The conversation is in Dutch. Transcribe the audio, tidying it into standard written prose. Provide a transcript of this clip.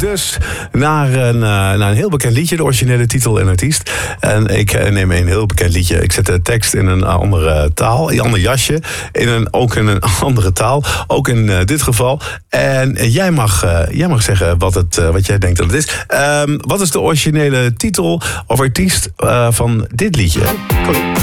Dus naar een heel bekend liedje, de originele titel en artiest. En ik neem een heel bekend liedje. Ik zet de tekst in een andere taal, een ander jasje. Ook in een andere taal. Ook in dit geval. En jij mag zeggen wat jij denkt dat het is. Wat is de originele titel of artiest van dit liedje?